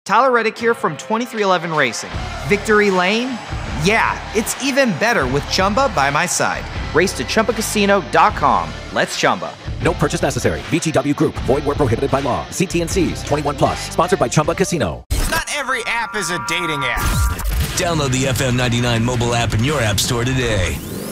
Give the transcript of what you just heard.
Tyler Reddick here from 2311 Racing. Victory Lane? Yeah, it's even better with Chumba by my side. Race to ChumbaCasino.com. Let's Chumba. No purchase necessary. VGW Group. Void where prohibited by law. See T&Cs. 21 plus. Sponsored by Chumba Casino. Not every app is a dating app. Download the FM 99 mobile app in your app store today.